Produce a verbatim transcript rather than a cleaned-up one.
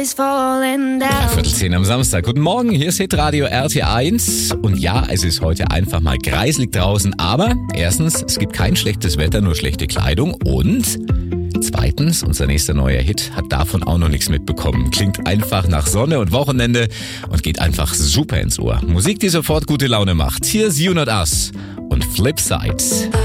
is falling down. Viertel zehn am Samstag. Guten Morgen, hier ist Hitradio R T eins. Und ja, es ist heute einfach mal greiselig draußen. Aber erstens, es gibt kein schlechtes Wetter, nur schlechte Kleidung. Und zweitens, unser nächster neuer Hit hat davon auch noch nichts mitbekommen. Klingt einfach nach Sonne und Wochenende und geht einfach super ins Ohr. Musik, die sofort gute Laune macht. Hier ist You Not Us und Flipside.